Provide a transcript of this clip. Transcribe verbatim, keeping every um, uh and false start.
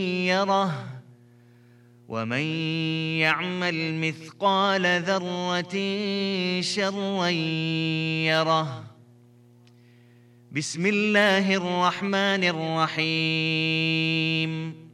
يره ومن يعمل مثقال ذرة شرا يره. بسم الله الرحمن الرحيم.